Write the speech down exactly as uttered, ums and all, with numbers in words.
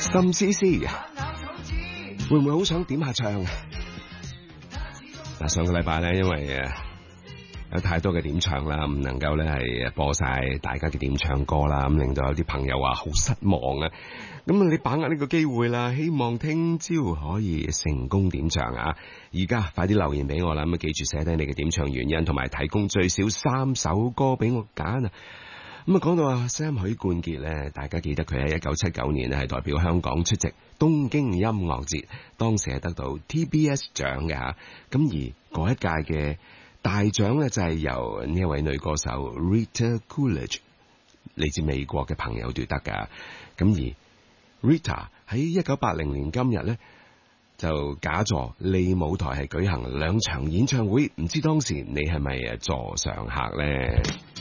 心思思，會唔會好想點下唱？嗱，上個禮拜咧，因為誒有太多嘅點唱啦，唔能夠咧係播晒大家嘅點唱歌啦，咁令到有啲朋友話好失望啊！咁啊，你把握呢個機會啦，希望聽朝可以成功點唱啊！而家快啲留言俾我啦，咁啊記住寫低你嘅點唱原因，同埋提供最少三首歌俾我揀啊！咁啊，講到啊 Sam 許冠傑咧，大家記得佢喺一九七九年係代表香港出席東京音樂節，當時係得到 T B S 獎嘅吓。咁而嗰一屆嘅大獎咧就係由呢一位女歌手 Rita Coolidge 嚟自美國嘅朋友奪得噶。咁而 Rita 喺一九八零年今日咧就假座利舞台係舉行兩場演唱會，唔知當時你係咪誒座上客咧？